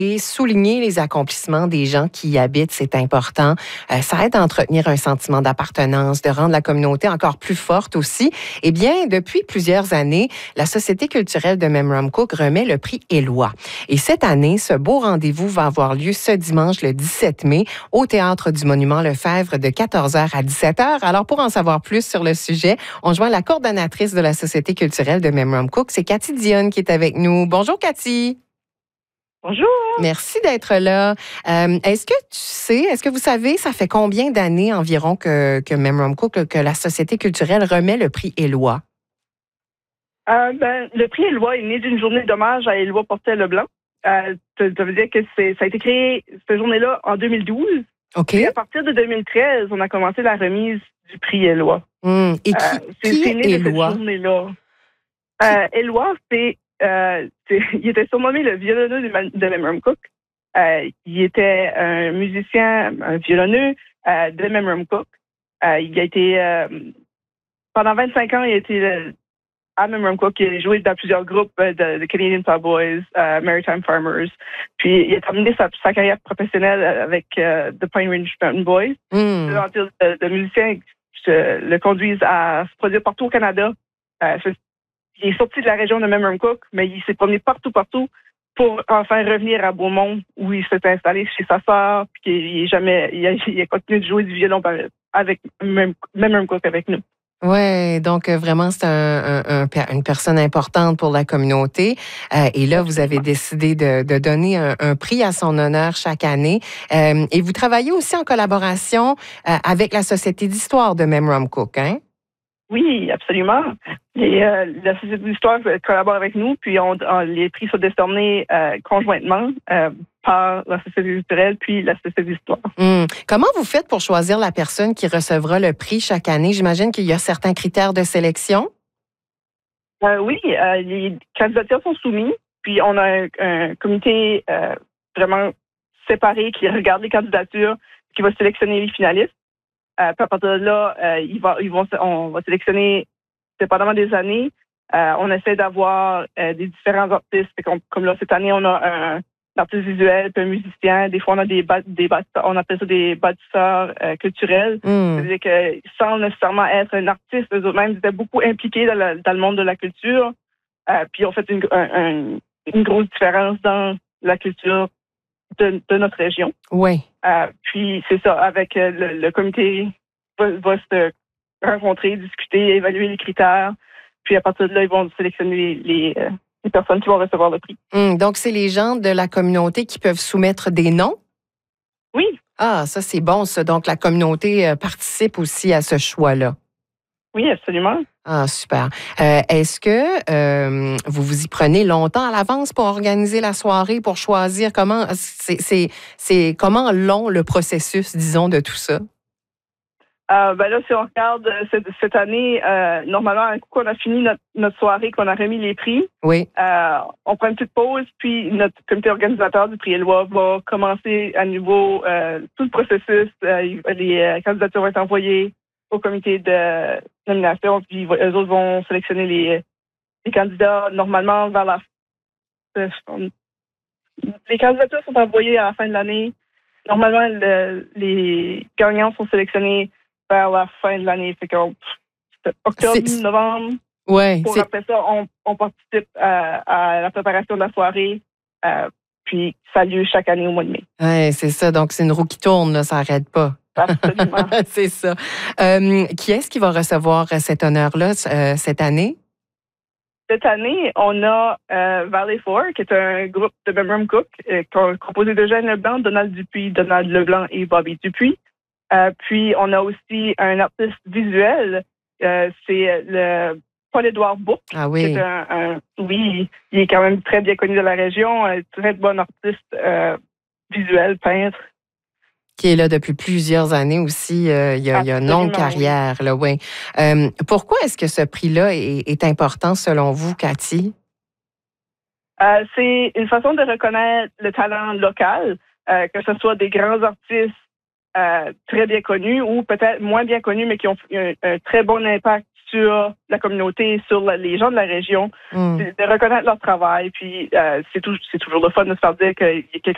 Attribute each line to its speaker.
Speaker 1: Et souligner les accomplissements des gens qui y habitent, c'est important. Ça aide à entretenir un sentiment d'appartenance, de rendre la communauté encore plus forte aussi. Eh bien, depuis plusieurs années, la Société culturelle de Memramcook remet le prix Éloi. Et cette année, ce beau rendez-vous va avoir lieu ce dimanche, le 17 mai, au Théâtre du Monument Lefebvre de 14h à 17h. Alors, pour en savoir plus sur le sujet, on joint la coordonnatrice de la Société culturelle de Memramcook. C'est Cathy Dionne qui est avec nous. Bonjour, Cathy.
Speaker 2: Bonjour.
Speaker 1: Merci d'être là. Est-ce que vous savez, ça fait combien d'années environ que Memramcook, que la Société culturelle remet le prix Éloi?
Speaker 2: Le prix Éloi est né d'une journée d'hommage à Éloi Portet-Leblanc. Ça veut dire que ça a été créé, cette journée-là, en 2012.
Speaker 1: OK.
Speaker 2: Et à partir de 2013, on a commencé la remise du prix Éloi.
Speaker 1: Et qui est
Speaker 2: né de
Speaker 1: Éloi?
Speaker 2: cette journée-là. Éloi, il était surnommé le violonneux de Memramcook. Il était un musicien, un violonneux de Memramcook. Il a été, pendant 25 ans, il a été à Memramcook. Il a joué dans plusieurs groupes de Canadian Sawboys, Maritime Farmers. Puis il a terminé sa carrière professionnelle avec The Pine Ridge Mountain Boys. De musiciens le conduisent à se produire partout au Canada. Il est sorti de la région de Memramcook, mais il s'est promené partout pour enfin revenir à Beaumont, où il s'est installé chez sa sœur, puis il a continué de jouer du violon avec Memramcook avec nous.
Speaker 1: Oui, donc vraiment, c'est une personne importante pour la communauté. Et là, vous avez décidé de donner un prix à son honneur chaque année. Et vous travaillez aussi en collaboration avec la Société d'histoire de Memramcook, hein?
Speaker 2: Oui, absolument. La Société d'histoire collabore avec nous, puis les prix sont décernés conjointement par la Société culturelle puis la Société d'histoire.
Speaker 1: Comment vous faites pour choisir la personne qui recevra le prix chaque année? J'imagine qu'il y a certains critères de sélection.
Speaker 2: Oui, les candidatures sont soumises, puis on a un comité vraiment séparé qui regarde les candidatures, qui va sélectionner les finalistes. Puis à partir de là, on va sélectionner, dépendamment des années, on essaie d'avoir des différents artistes. Comme là, cette année, on a un artiste visuel, puis un musicien. Des fois, on a on appelle ça des bâtisseurs culturels. C'est-à-dire que sans nécessairement être un artiste, eux-mêmes étaient beaucoup impliqués dans le monde de la culture. Puis on fait une grosse différence dans la culture de notre région.
Speaker 1: Oui.
Speaker 2: Puis c'est ça, avec le comité va se rencontrer, discuter, évaluer les critères. Puis à partir de là, ils vont sélectionner les personnes qui vont recevoir le prix.
Speaker 1: Donc, c'est les gens de la communauté qui peuvent soumettre des noms?
Speaker 2: Oui.
Speaker 1: Ah, ça, c'est bon, ça. Donc, la communauté participe aussi à ce choix-là.
Speaker 2: Oui, absolument.
Speaker 1: Ah, super. Est-ce que vous y prenez longtemps à l'avance pour organiser la soirée, pour choisir comment... C'est comment long le processus, disons, de tout ça?
Speaker 2: Là, si on regarde cette année, normalement, un coup qu'on a fini notre soirée, qu'on a remis les prix,
Speaker 1: oui.
Speaker 2: On prend une petite pause, puis notre comité organisateur du prix Éloi va commencer à nouveau tout le processus. Les candidatures vont être envoyées au comité de nomination, puis eux autres vont sélectionner les candidats normalement vers la... Les candidatures sont envoyées à la fin de l'année. Normalement, les gagnants sont sélectionnés vers la fin de l'année. Fait qu'en octobre, novembre.
Speaker 1: Ouais,
Speaker 2: après ça, on participe à la préparation de la soirée. Puis ça a lieu chaque année au mois de mai.
Speaker 1: Oui, c'est ça. Donc, c'est une roue qui tourne, là, ça n'arrête pas.
Speaker 2: Absolument.
Speaker 1: C'est ça. Qui est-ce qui va recevoir cet honneur-là cette année?
Speaker 2: Cette année, on a Valley Four, qui est un groupe de Memramcook, composé de Jeanne Leblanc, Donald Dupuis, Donald Leblanc et Bobby Dupuis. Puis, on a aussi un artiste visuel, c'est le Paul-Édouard Bourque.
Speaker 1: Ah oui.
Speaker 2: Qui est oui, il est quand même très bien connu de la région, un très bon artiste visuel, peintre.
Speaker 1: Qui est là depuis plusieurs années aussi. Il y a une longue carrière.
Speaker 2: Oui.
Speaker 1: Là, ouais. Pourquoi est-ce que ce prix-là est important selon vous, Cathy?
Speaker 2: C'est une façon de reconnaître le talent local, que ce soit des grands artistes très bien connus ou peut-être moins bien connus, mais qui ont un très bon impact sur la communauté, sur les gens de la région, de reconnaître leur travail. Puis c'est toujours le fun de se faire dire qu'il y a quelqu'un